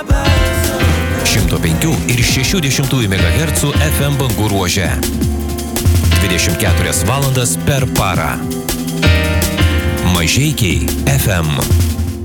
105 ir 60 MHz FM bangų ruože. 24 valandas per parą. Mažeikiai FM.